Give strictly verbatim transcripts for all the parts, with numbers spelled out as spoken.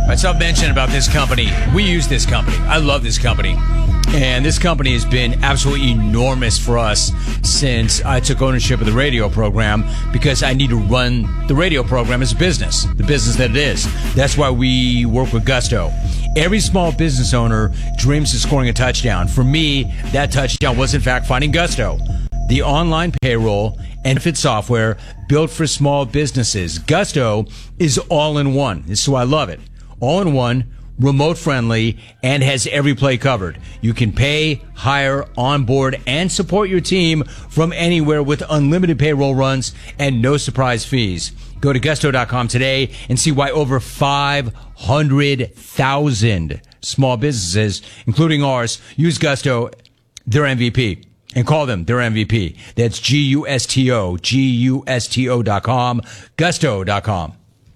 I saw mention about this company. We use this company. I love this company. And this company has been absolutely enormous for us since I took ownership of the radio program, because I need to run the radio program as a business, the business that it is. That's why we work with Gusto. Every small business owner dreams of scoring a touchdown. For me, that touchdown was in fact finding Gusto, the online payroll and benefit software built for small businesses. Gusto is all in one. This is why I love it. All in one, remote friendly, and has every play covered. You can pay, hire, onboard, and support your team from anywhere with unlimited payroll runs and no surprise fees. Go to gusto dot com today and see why over five hundred thousand small businesses, including ours, use Gusto, their M V P. And call them their M V P. That's G U S T O, G U S T O dot com, gusto dot com.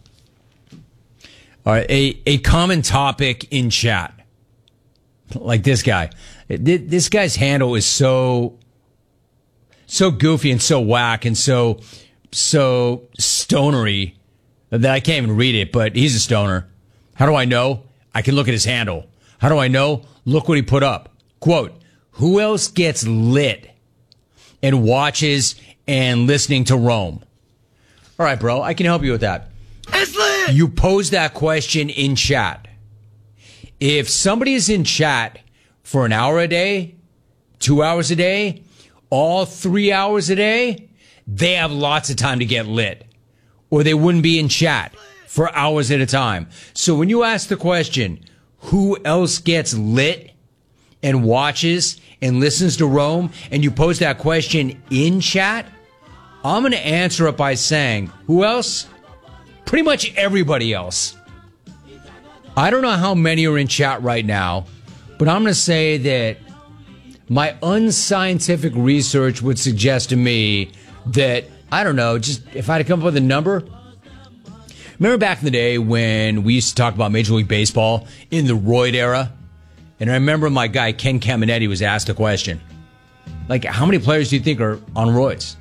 All right, a, a common topic in chat, like this guy. This guy's handle is so, so goofy and so whack and so, so stonery that I can't even read it, but he's a stoner. How do I know? I can look at his handle. How do I know? Look what he put up. Quote, who else gets lit and watches and listening to Rome? All right, bro, I can help you with that. It's lit! You pose that question in chat. If somebody is in chat for an hour a day, two hours a day, all three hours a day, they have lots of time to get lit. Or they wouldn't be in chat for hours at a time. So when you ask the question, who else gets lit and watches and listens to Rome, and you pose that question in chat, I'm going to answer it by saying, who else? Pretty much everybody else. I don't know how many are in chat right now, but I'm going to say that my unscientific research would suggest to me that, I don't know, just if I had to come up with a number. Remember back in the day when we used to talk about Major League Baseball in the roid era? And I remember my guy, Ken Caminetti, was asked a question. Like, how many players do you think are on roids?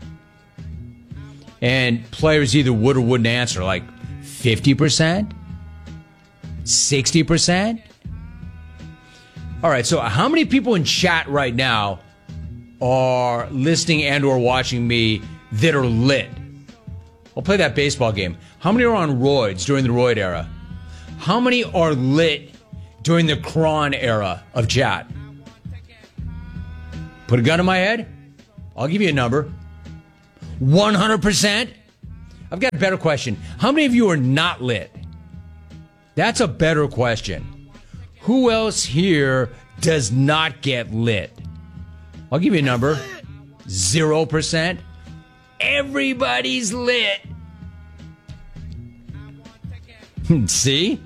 And players either would or wouldn't answer, like fifty percent? sixty percent? All right, so how many people in chat right now are listening and or watching me that are lit? I'll play that baseball game. How many are on roids during the roid era? How many are lit during the Cron era of chat? Put a gun in my head? I'll give you a number. one hundred percent? I've got a better question. How many of you are not lit? That's a better question. Who else here does not get lit? I'll give you a number. Zero percent. Everybody's lit. See?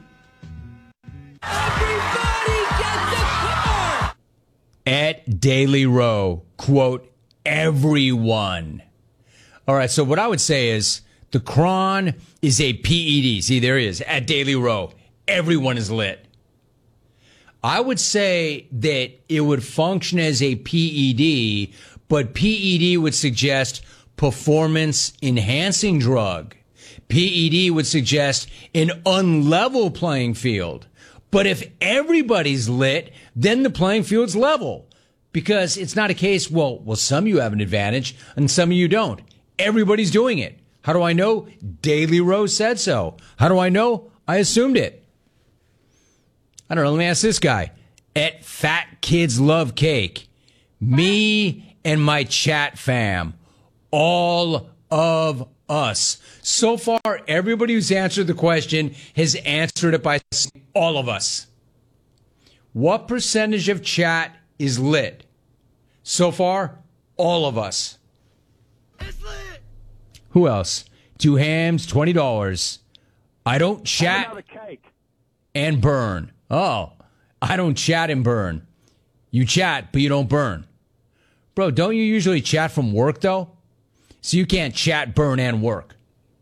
Everybody gets a car! At Daily Row, quote, everyone. All right, so what I would say is the Cron is a P E D. See, there he is, at Daily Row. Everyone is lit. I would say that it would function as a P E D, but P E D would suggest performance-enhancing drug. P E D would suggest an unlevel playing field. But if everybody's lit, then the playing field's level. Because it's not a case, well, well, some of you have an advantage and some of you don't. Everybody's doing it. How do I know? Daily Row said so. How do I know? I assumed it. I don't know. Let me ask this guy. At Fat Kids Love Cake, me and my chat fam, all of us. So far, everybody who's answered the question has answered it by saying all of us. What percentage of chat is lit? So far, all of us. It's lit! Who else? Two hams, twenty dollars. I don't chat Another cake. and burn. Oh, I don't chat and burn. You chat, but you don't burn. Bro, don't you usually chat from work, though? So you can't chat, burn, and work.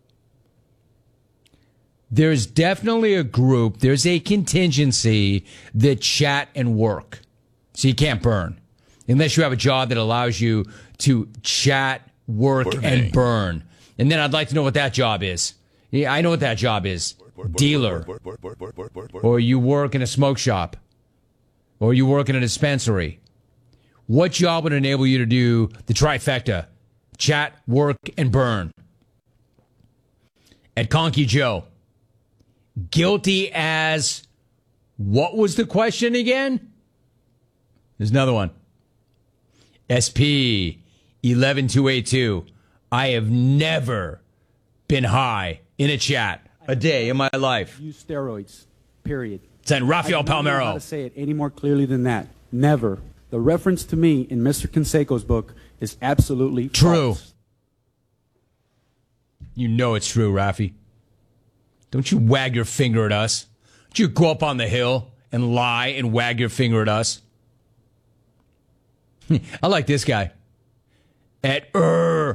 There's definitely a group, there's a contingency that chat and work. So you can't burn. Unless you have a job that allows you to chat, work, Burning. and burn. And then I'd like to know what that job is. Yeah, I know what that job is. dealer, or you work in a smoke shop, or you work in a dispensary, what job would enable you to do the trifecta? Chat, work, and burn. At Conky Joe, guilty as, what was the question again? There's another one. S P eleven two eighty-two. I have never been high in a chat a day in my life. Use steroids, period. Send Rafael I don't know how Palmeiro. to say it any more clearly than that. Never. The reference to me in Mister Canseco's book is absolutely True. false. You know it's true, Rafi. Don't you wag your finger at us. Don't you go up on the hill and lie and wag your finger at us. I like this guy. At Ur.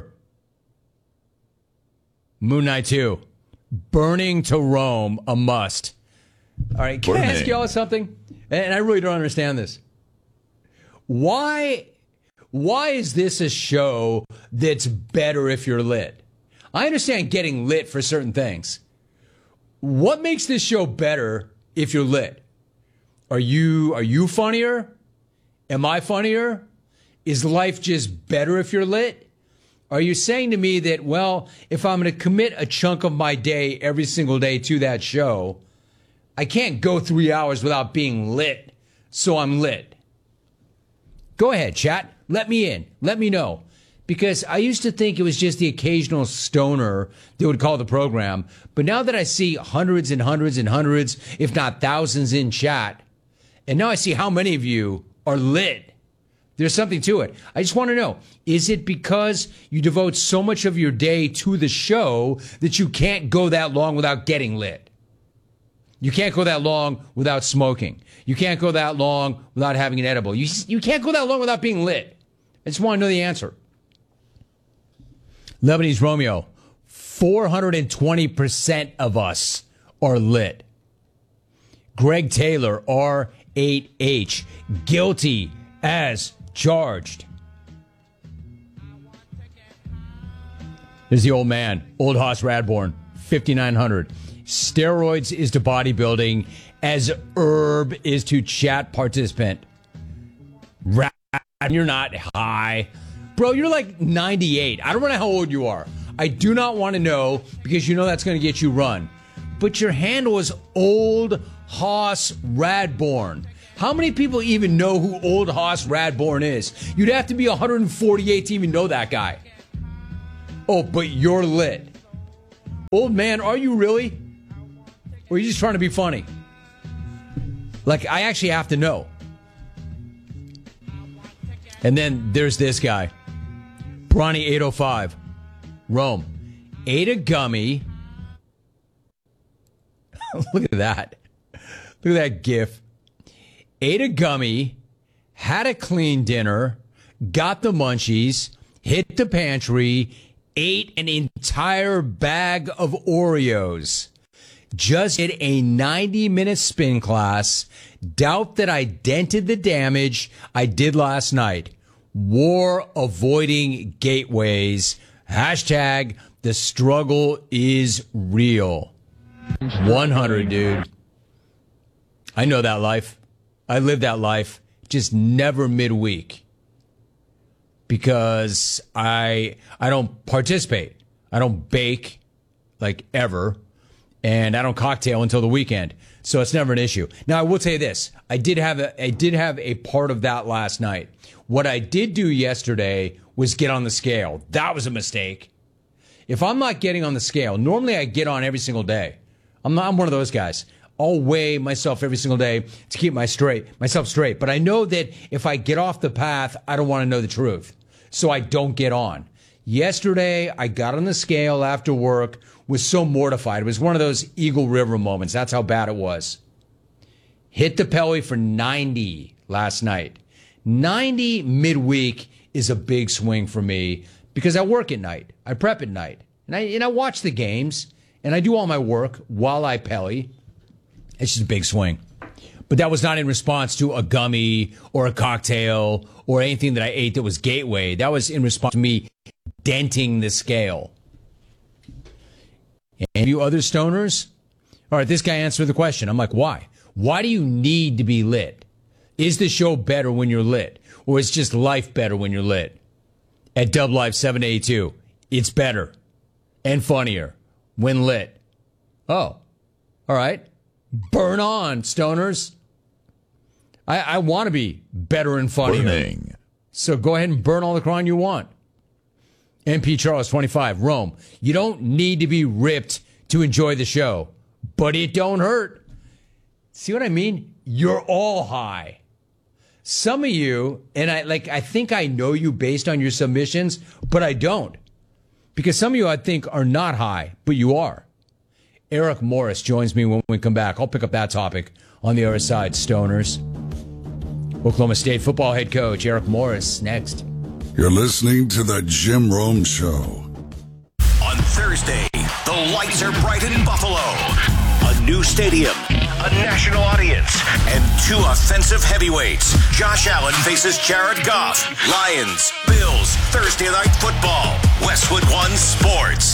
Moon Knight two. Burning to Rome, a must. All right, can Burning. I ask y'all something? And I really don't understand this. Why, why is this a show that's better if you're lit? I understand getting lit for certain things. What makes this show better if you're lit? Are you are you funnier? Am I funnier? Is life just better if you're lit? Are you saying to me that, well, if I'm going to commit a chunk of my day every single day to that show, I can't go three hours without being lit, so I'm lit? Go ahead, chat. Let me in. Let me know. Because I used to think it was just the occasional stoner that would call the program. But now that I see hundreds and hundreds and hundreds, if not thousands in chat, and now I see how many of you are lit, there's something to it. I just want to know, is it because you devote so much of your day to the show that you can't go that long without getting lit? You can't go that long without smoking. You can't go that long without having an edible. You, you can't go that long without being lit. I just want to know the answer. Lebanese Romeo, four hundred twenty percent of us are lit. Greg Taylor, R eight H, guilty as charged. There's the old man, Old Hoss Radborn, fifty-nine hundred. Steroids is to bodybuilding as herb is to chat participant. Rad, you're not high. Bro, you're like ninety-eight. I don't know how old you are. I do not want to know because you know that's going to get you run. But your handle is Old Hoss Radborn. How many people even know who Old Hoss Radborn is? You'd have to be one hundred forty-eight to even know that guy. Oh, but you're lit. Old man, are you really? Or are you just trying to be funny? Like, I actually have to know. And then there's this guy. Bronny eight oh five. Rome. Ate a gummy. Look at that. Look at that gif. Ate a gummy, had a clean dinner, got the munchies, hit the pantry, ate an entire bag of Oreos. Just did a ninety-minute spin class. Doubt that I dented the damage I did last night. War avoiding gateways. Hashtag the struggle is real. one hundred, dude. I know that life. I live that life. Just never midweek. Because I I don't participate. I don't bake, like, ever. And I don't cocktail until the weekend. So it's never an issue. Now, I will tell you this. I did have a, I did have a part of that last night. What I did do yesterday was get on the scale. That was a mistake. If I'm not getting on the scale, normally I get on every single day. I'm not, I'm one of those guys. I'll weigh myself every single day to keep my straight, myself straight. But I know that if I get off the path, I don't want to know the truth. So I don't get on. Yesterday, I got on the scale after work, was so mortified. It was one of those Eagle River moments. That's how bad it was. Hit the Pelly for ninety last night. ninety midweek is a big swing for me because I work at night. I prep at night. And I, and I watch the games, and I do all my work while I Pelly. It's just a big swing. But that was not in response to a gummy or a cocktail or anything that I ate that was gateway. That was in response to me denting the scale. And you other stoners, All right, this guy answered the question. I'm like, why? Why do you need to be lit? Is the show better when you're lit? Or is just life better when you're lit? At Dub Life seven eighty-two, it's better and funnier when lit. Oh, all right. Burn on, stoners. I, I want to be better and funnier. Burning. So go ahead and burn all the crime you want. M P Charles, twenty-five, Rome. You don't need to be ripped to enjoy the show, but it don't hurt. See what I mean? You're all high. Some of you, and I like, I think I know you based on your submissions, but I don't. Because some of you I think are not high, but you are. Eric Morris joins me when we come back. I'll pick up that topic on the other side, stoners. Oklahoma State football head coach Eric Morris next. You're listening to the Jim Rome Show. On Thursday, the lights are bright in Buffalo. A new stadium, a national audience, and two offensive heavyweights. Josh Allen faces Jared Goff. Lions, Bills, Thursday night football. Westwood One Sports.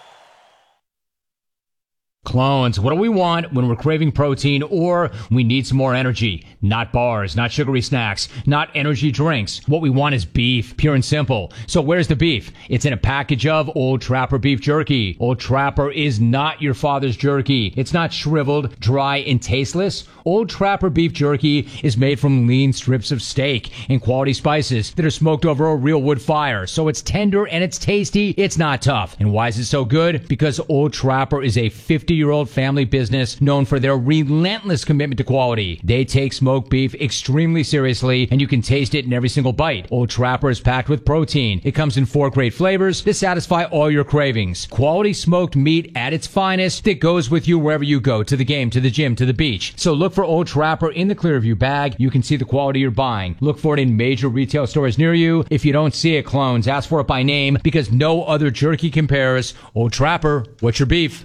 Clones, what do we want when we're craving protein or we need some more energy? Not bars, not sugary snacks, not energy drinks. What we want is beef, pure and simple. So where's the beef? It's in a package of Old Trapper beef jerky. Old Trapper is not your father's jerky. It's not shriveled, dry, and tasteless. Old Trapper beef jerky is made from lean strips of steak and quality spices that are smoked over a real wood fire. So it's tender and it's tasty. It's not tough. And why is it so good? Because Old Trapper is a fifty-year-old family business known for their relentless commitment to quality. They take smoked beef extremely seriously, and you can taste it in every single bite. Old Trapper is packed with protein. It comes in four great flavors to satisfy all your cravings. Quality smoked meat at its finest that goes with you wherever you go, to the game, to the gym, to the beach. So look for Old Trapper in the Clearview bag. You can see the quality you're buying. Look for it in major retail stores near you. If you don't see it, clones, ask for it by name because no other jerky compares. Old Trapper, what's your beef?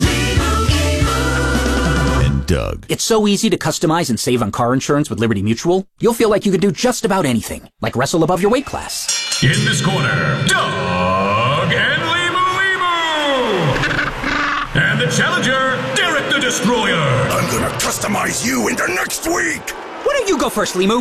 Doug. It's so easy to customize and save on car insurance with Liberty Mutual. You'll feel like you can do just about anything, like wrestle above your weight class. In this corner, Doug and Limu Limu. And the challenger, Derek the Destroyer. I'm gonna customize you into next week. Why don't you go first, Limu?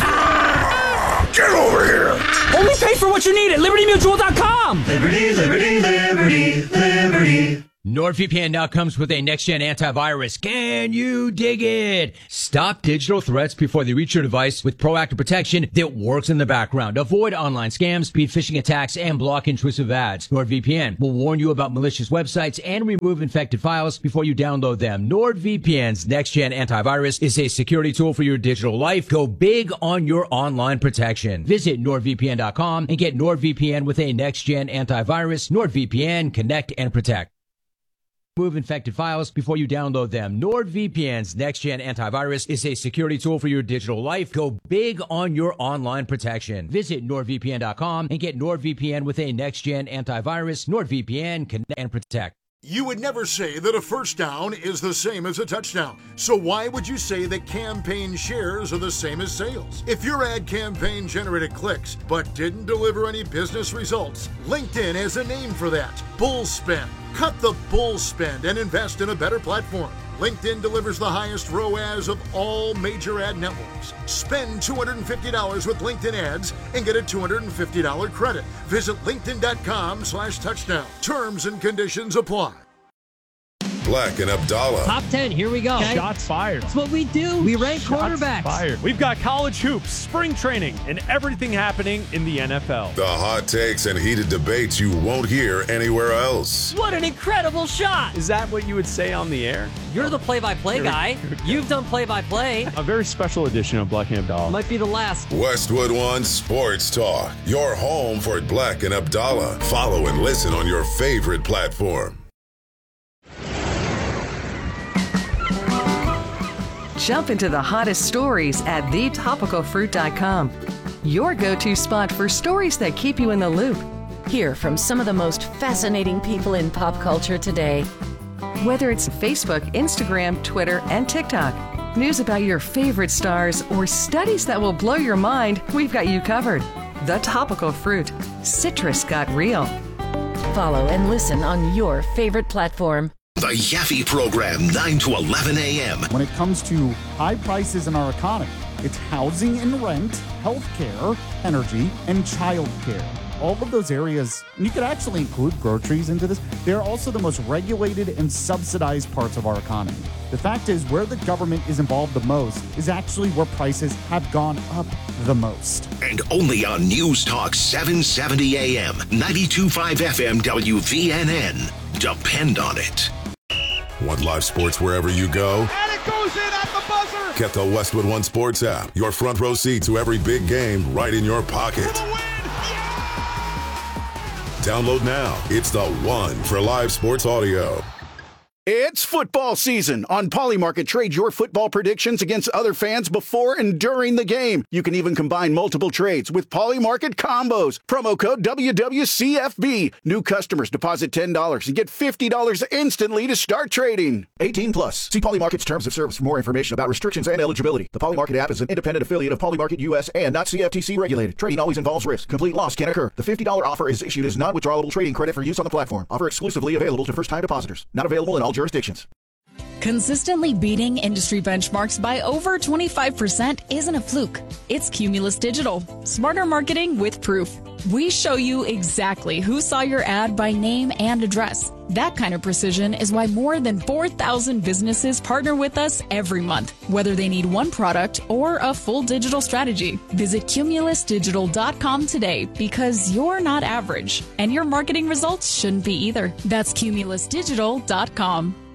Ah, get over here. Only pay for what you need at Liberty Mutual dot com. Liberty, liberty, liberty, liberty. NordVPN now comes with a next-gen antivirus. Can you dig it? Stop digital threats before they reach your device with proactive protection that works in the background. Avoid online scams, speed phishing attacks, and block intrusive ads. NordVPN will warn you about malicious websites and remove infected files before you download them. NordVPN's next-gen antivirus is a security tool for your digital life. Go big on your online protection. Visit Nord V P N dot com and get NordVPN with a next-gen antivirus. NordVPN, connect and protect. Remove infected files before you download them. NordVPN's next-gen antivirus is a security tool for your digital life. Go big on your online protection. Visit Nord V P N dot com and get NordVPN with a next-gen antivirus. NordVPN, connect and protect. You would never say that a first down is the same as a touchdown. So why would you say that campaign shares are the same as sales? If your ad campaign generated clicks but didn't deliver any business results, LinkedIn has a name for that. Bull spend. Cut the bull spend and invest in a better platform. LinkedIn delivers the highest R O A S of all major ad networks. Spend two hundred fifty dollars with LinkedIn ads and get a two hundred fifty dollars credit. Visit LinkedIn dot com slash touchdown. Terms and conditions apply. Black and Abdallah. Top ten, here we go. Okay. Shots fired. That's what we do. We rank Shots quarterbacks. Fired. We've got college hoops, spring training, and everything happening in the N F L. The hot takes and heated debates you won't hear anywhere else. What an incredible shot. Is that what you would say on the air? You're the play-by-play guy. You've done play-by-play. A very special edition of Black and Abdallah. Might be the last. Westwood One Sports Talk. Your home for Black and Abdallah. Follow and listen on your favorite platform. Jump into the hottest stories at the topical fruit dot com. Your go-to spot for stories that keep you in the loop. Hear from some of the most fascinating people in pop culture today. Whether it's Facebook, Instagram, Twitter, and TikTok, news about your favorite stars, or studies that will blow your mind, we've got you covered. The Topical Fruit. Citrus got real. Follow and listen on your favorite platform. The Yaffe Program, nine to eleven a.m. When it comes to high prices in our economy, it's housing and rent, healthcare, energy, and childcare. All of those areas, and you could actually include groceries into this, they're also the most regulated and subsidized parts of our economy. The fact is, where the government is involved the most is actually where prices have gone up the most. And only on News Talk seven seventy a.m., ninety-two point five F M W V N N. Depend on it. Want live sports wherever you go? And it goes in at the buzzer! Get the Westwood One Sports app. Your front row seat to every big game right in your pocket. Download now. It's the one for live sports audio. It's football season. On Polymarket, trade your football predictions against other fans before and during the game. You can even combine multiple trades with Polymarket combos. Promo code W W C F B. New customers deposit ten dollars and get fifty dollars instantly to start trading. eighteen plus. See Polymarket's terms of service for more information about restrictions and eligibility. The Polymarket app is an independent affiliate of Polymarket U S and not C F T C regulated. Trading always involves risk. Complete loss can occur. The fifty dollars offer is issued as non-withdrawable trading credit for use on the platform. Offer exclusively available to first-time depositors. Not available in all jurisdictions. Consistently beating industry benchmarks by over twenty-five percent isn't a fluke. It's Cumulus Digital. Smarter marketing with proof. We show you exactly who saw your ad by name and address. That kind of precision is why more than four thousand businesses partner with us every month, whether they need one product or a full digital strategy. Visit cumulus digital dot com today because you're not average, and your marketing results shouldn't be either. That's cumulus digital dot com.